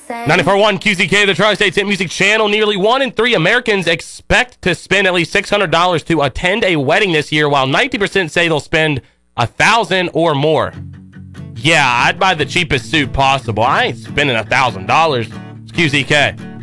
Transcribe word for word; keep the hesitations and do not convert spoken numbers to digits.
ninety-four point one Q Z K, the Tri-State's Hit Music Channel. Nearly one in three Americans expect to spend at least six hundred dollars to attend a wedding this year, while ninety percent say they'll spend one thousand dollars or more. Yeah, I'd buy the cheapest suit possible. I ain't spending one thousand dollars. It's Q Z K.